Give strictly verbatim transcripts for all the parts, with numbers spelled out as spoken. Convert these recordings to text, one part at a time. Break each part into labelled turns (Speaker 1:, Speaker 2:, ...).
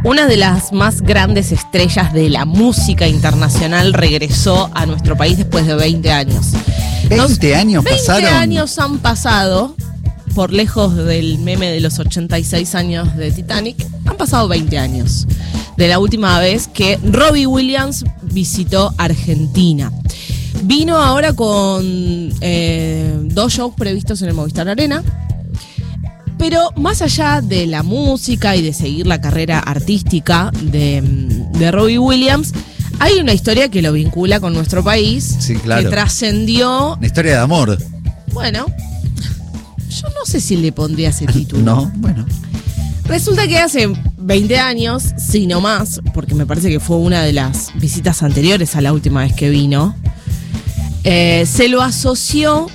Speaker 1: Una de las más grandes estrellas de la música internacional regresó a nuestro país después de veinte años.
Speaker 2: veinte años pasaron.
Speaker 1: veinte años han pasado, por lejos del meme de los ochenta y seis años de Titanic, han pasado veinte años de la última vez que Robbie Williams visitó Argentina. Vino ahora con eh, dos shows previstos en el Movistar Arena. Pero más allá de la música y de seguir la carrera artística de, de Robbie Williams, hay una historia que lo vincula con nuestro país,
Speaker 2: sí, claro,
Speaker 1: que trascendió.
Speaker 2: Una historia de amor.
Speaker 1: Bueno, yo no sé si le pondría ese título.
Speaker 2: No, bueno.
Speaker 1: Resulta que hace veinte años, si no más, porque me parece que fue una de las visitas anteriores a la última vez que vino, eh, se lo asoció...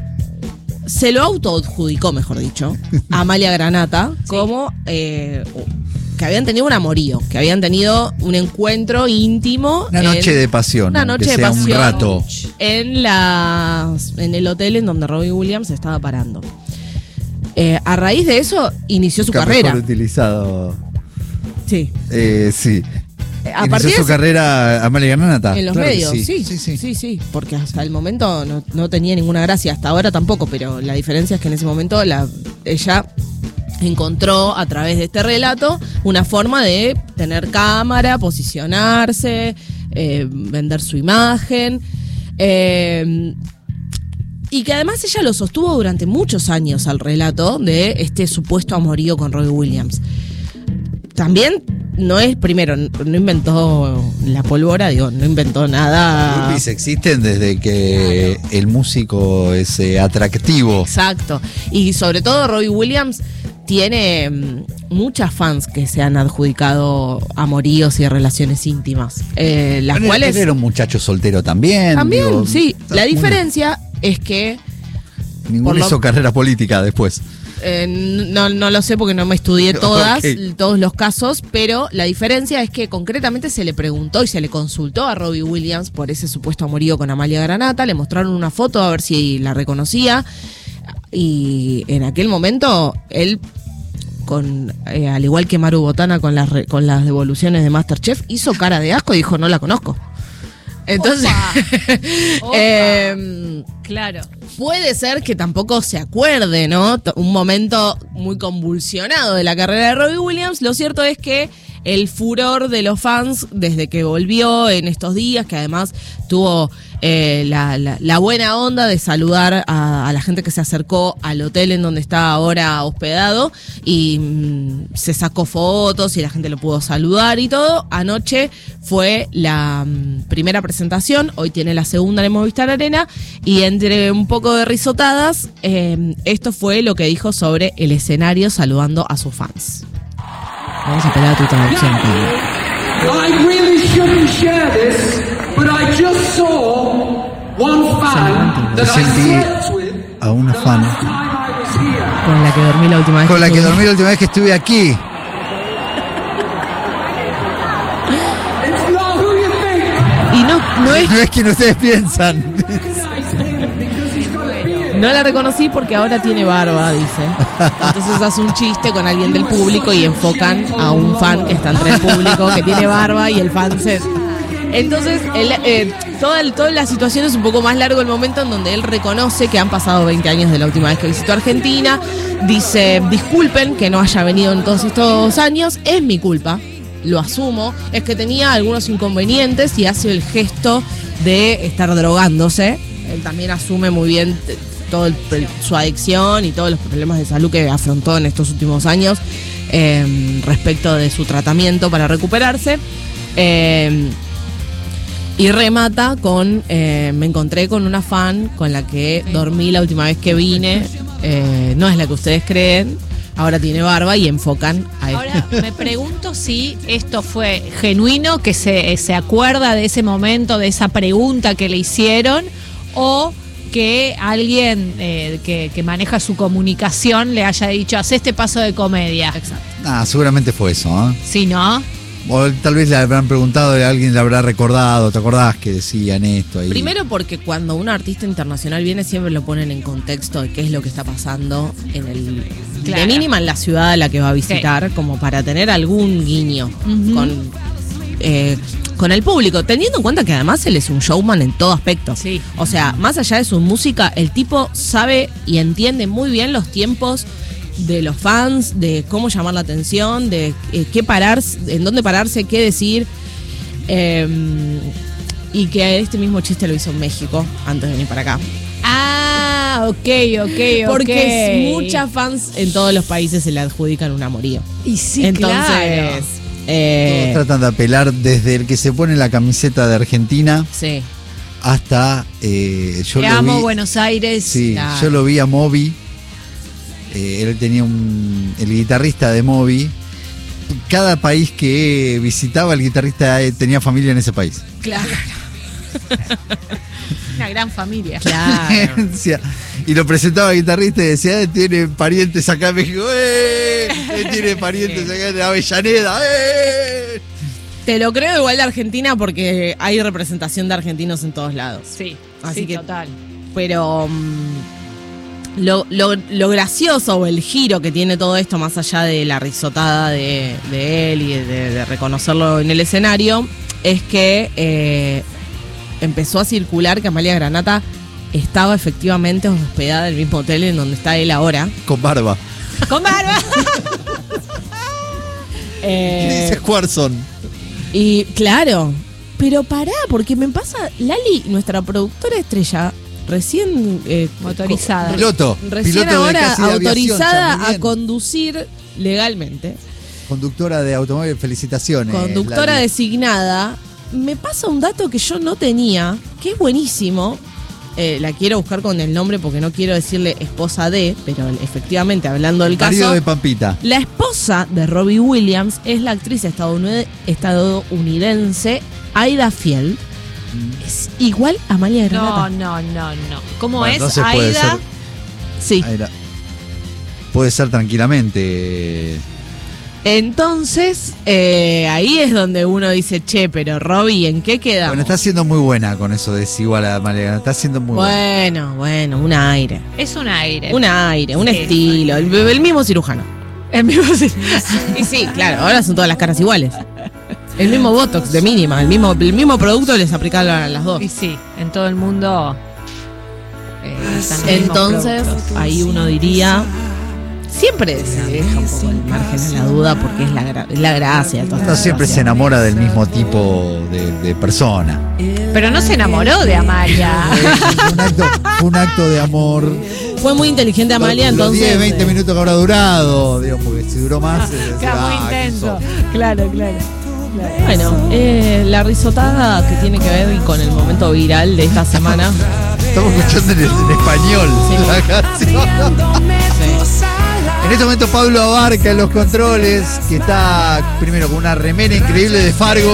Speaker 1: Se lo autoadjudicó, mejor dicho, a Amalia Granata, sí, como eh, que habían tenido un amorío, que habían tenido un encuentro íntimo.
Speaker 2: Una noche
Speaker 1: en,
Speaker 2: de pasión.
Speaker 1: Una noche de
Speaker 2: sea
Speaker 1: pasión.
Speaker 2: Un rato.
Speaker 1: En, las, en el hotel en donde Robbie Williams estaba parando. Eh, a raíz de eso, inició su
Speaker 2: Nunca
Speaker 1: carrera.
Speaker 2: Mejor utilizado.
Speaker 1: Sí.
Speaker 2: Eh, sí.
Speaker 1: A
Speaker 2: Inició
Speaker 1: partir
Speaker 2: su
Speaker 1: de
Speaker 2: carrera Amalia Granata.
Speaker 1: En los
Speaker 2: claro
Speaker 1: medios,
Speaker 2: sí.
Speaker 1: Sí,
Speaker 2: Sí, sí.
Speaker 1: sí, sí, porque hasta el momento no, no tenía ninguna gracia, hasta ahora tampoco, pero la diferencia es que en ese momento la, ella encontró a través de este relato una forma de tener cámara, posicionarse, eh, vender su imagen, eh, y que además ella lo sostuvo durante muchos años al relato de este supuesto amorío con Robbie Williams. También no es, primero, no inventó la pólvora, digo, no inventó nada.
Speaker 2: Los groupies existen desde que claro, el músico es eh, atractivo.
Speaker 1: Exacto. Y sobre todo Robbie Williams tiene mm, muchas fans que se han adjudicado amoríos y relaciones íntimas. Eh, las
Speaker 2: Bueno,
Speaker 1: cuales.
Speaker 2: Él era un muchacho soltero también.
Speaker 1: También,
Speaker 2: digo,
Speaker 1: sí. La
Speaker 2: muy...
Speaker 1: diferencia es que.
Speaker 2: Ninguno
Speaker 1: lo...
Speaker 2: hizo carrera política después.
Speaker 1: Eh, no, no lo sé porque no me estudié todas,
Speaker 2: okay,
Speaker 1: todos los casos, pero la diferencia es que concretamente se le preguntó y se le consultó a Robbie Williams por ese supuesto amorío con Amalia Granata, le mostraron una foto a ver si la reconocía y en aquel momento él, con eh, al igual que Maru Botana con las, re, con las devoluciones de MasterChef, hizo cara de asco y dijo no la conozco. Entonces,
Speaker 3: Opa. Opa.
Speaker 1: eh,
Speaker 3: claro.
Speaker 1: Puede ser que tampoco se acuerde, ¿no? Un momento muy convulsionado de la carrera de Robbie Williams. Lo cierto es que el furor de los fans desde que volvió en estos días, que además tuvo eh, la, la, la buena onda de saludar a, a la gente que se acercó al hotel en donde está ahora hospedado y mmm, se sacó fotos y la gente lo pudo saludar y todo. Anoche fue la mmm, primera presentación, hoy tiene la segunda en el Movistar Arena y entre un poco de risotadas, eh, esto fue lo que dijo sobre el escenario saludando a sus fans. Vamos a pegar tu traducción.
Speaker 4: I really shouldn't share this, but I just saw one fan that I slept with
Speaker 2: a una fan
Speaker 1: con la que dormí la última vez.
Speaker 2: Con
Speaker 1: que
Speaker 2: la que
Speaker 1: estuve.
Speaker 2: dormí la última vez que estuve aquí.
Speaker 4: It's not who you think.
Speaker 1: Y no, no es.
Speaker 2: No es quien ustedes piensan.
Speaker 1: No la reconocí porque ahora tiene barba, dice. Entonces hace un chiste con alguien del público y enfocan a un fan que está entre el público, que tiene barba y el fan se... Entonces, el, eh, toda, el, toda la situación es un poco más largo el momento en donde él reconoce que han pasado veinte años de la última vez que visitó Argentina. Dice, disculpen que no haya venido en todos estos años, es mi culpa, lo asumo. Es que tenía algunos inconvenientes y hace el gesto de estar drogándose. Él también asume muy bien toda su adicción y todos los problemas de salud que afrontó en estos últimos años eh, respecto de su tratamiento para recuperarse. Eh, y remata con, eh, me encontré con una fan con la que dormí la última vez que vine, eh, no es la que ustedes creen, ahora tiene barba y enfocan a esto.
Speaker 3: Ahora me pregunto si esto fue genuino, que se, se acuerda de ese momento, de esa pregunta que le hicieron, o que alguien eh, que, que maneja su comunicación le haya dicho, haz este paso de comedia.
Speaker 1: Exacto.
Speaker 2: Ah, seguramente fue eso, ¿eh?
Speaker 3: Sí, ¿no?
Speaker 2: O tal vez le habrán preguntado, alguien le habrá recordado, ¿te acordás que decían esto ahí?
Speaker 1: Primero porque cuando un artista internacional viene siempre lo ponen en contexto de qué es lo que está pasando en el
Speaker 3: Claro.
Speaker 1: de mínima en la ciudad a la que va a visitar, como para tener algún guiño
Speaker 3: Ujú.
Speaker 1: con, eh, con el público, teniendo en cuenta que además él es un showman en todo aspecto.
Speaker 3: Sí.
Speaker 1: O sea, más allá de su música, el tipo sabe y entiende muy bien los tiempos de los fans, de cómo llamar la atención, de eh, qué pararse, en dónde pararse, qué decir. Eh, y que este mismo chiste lo hizo en México antes de venir para acá.
Speaker 3: Ah, ok, ok, ok.
Speaker 1: Porque muchas fans en todos los países se le adjudican un amorío.
Speaker 3: Y sí,
Speaker 1: Entonces,
Speaker 3: claro.
Speaker 1: eh,
Speaker 2: Todos tratan de apelar desde el que se pone la camiseta de Argentina
Speaker 1: sí.
Speaker 2: hasta. Eh, yo
Speaker 3: Te
Speaker 2: lo
Speaker 3: amo
Speaker 2: vi,
Speaker 3: Buenos Aires.
Speaker 2: Sí,
Speaker 1: Claro.
Speaker 2: yo lo vi a Moby. Eh, él tenía un. El guitarrista de Moby. Cada país que visitaba, el guitarrista eh, tenía familia en ese país.
Speaker 1: Claro.
Speaker 3: Una gran familia.
Speaker 1: Claro.
Speaker 2: Decía- y lo presentaba al guitarrista y decía, "Eh, tiene parientes acá en México, ¡eh! Eh, tiene parientes acá en Avellaneda, ¡eh!
Speaker 1: Te lo creo igual de Argentina porque hay representación de argentinos en todos lados.
Speaker 3: Sí,
Speaker 1: Así
Speaker 3: sí,
Speaker 1: que-
Speaker 3: total.
Speaker 1: Pero mm, lo, lo- lo gracioso o el giro que tiene todo esto, más allá de la risotada de, de él y de, de reconocerlo en el escenario, es que eh, empezó a circular que Amalia Granata estaba efectivamente hospedada en el mismo hotel en donde está él ahora.
Speaker 2: Con barba.
Speaker 3: Con barba.
Speaker 1: Eh,
Speaker 2: Dice Squarson.
Speaker 1: Y claro, pero pará, porque me pasa, Lali, nuestra productora estrella, recién eh,
Speaker 3: Motorizada.
Speaker 2: Piloto.
Speaker 1: co- recién
Speaker 2: piloto de
Speaker 1: ahora
Speaker 2: casi de aviación,
Speaker 1: autorizada
Speaker 2: ya, muy
Speaker 1: a
Speaker 2: bien.
Speaker 1: conducir legalmente,
Speaker 2: Conductora de automóvil, felicitaciones.
Speaker 1: conductora
Speaker 2: Lali.
Speaker 1: designada, me pasa un dato que yo no tenía, que es buenísimo. Eh, la quiero buscar con el nombre porque no quiero decirle esposa de, pero efectivamente hablando del
Speaker 2: Marido
Speaker 1: caso,
Speaker 2: de Pampita.
Speaker 1: la esposa de Robbie Williams es la actriz estadounid- estadounidense Aida Fiel. Es igual a Amalia
Speaker 3: No,
Speaker 1: Granata.
Speaker 3: no, no, no. ¿Cómo
Speaker 2: Bueno,
Speaker 3: es?
Speaker 2: entonces puede
Speaker 3: Aida.
Speaker 2: ser-
Speaker 1: Sí.
Speaker 2: Ahí era. Puede ser tranquilamente.
Speaker 1: Entonces, eh, ahí es donde uno dice, che, pero Robbie, ¿en qué quedamos?
Speaker 2: Bueno, está siendo muy buena con eso de desigual a Mariana. Está siendo muy buena.
Speaker 1: Bueno, bueno, un aire.
Speaker 3: Es un aire.
Speaker 1: Un aire, un
Speaker 3: Sí.
Speaker 1: estilo. El, el mismo cirujano.
Speaker 3: El mismo sí.
Speaker 1: Y sí, claro, ahora son todas las caras iguales. El mismo Botox de mínima, el mismo, el mismo producto les aplicaron a las dos.
Speaker 3: Y sí, en todo el mundo. eh, están los mismos
Speaker 1: Entonces,
Speaker 3: productos.
Speaker 1: ahí uno diría, siempre se deja un poco el margen a la duda porque es la, gra- es la gracia de todas
Speaker 2: Uno
Speaker 1: estas
Speaker 2: siempre se
Speaker 1: situaciones.
Speaker 2: enamora del mismo tipo de, de persona.
Speaker 3: Pero no se enamoró de Amalia.
Speaker 2: Fue un acto, fue un acto de amor.
Speaker 1: Fue muy inteligente Amalia,
Speaker 2: Los- los
Speaker 1: entonces.
Speaker 2: diez, veinte
Speaker 1: eh,
Speaker 2: minutos que habrá durado, digo, porque si duró más. eh,
Speaker 3: Queda muy
Speaker 2: ah, qué
Speaker 3: intenso.
Speaker 2: sos.
Speaker 3: Claro, claro. claro.
Speaker 1: Bueno, eh, la risotada que tiene que ver con el momento viral de esta semana.
Speaker 2: Estamos escuchando en, en español
Speaker 1: Sí.
Speaker 2: la canción.
Speaker 1: Sí.
Speaker 2: En este momento Pablo Abarca en los controles, que está primero con una remera increíble de Fargo.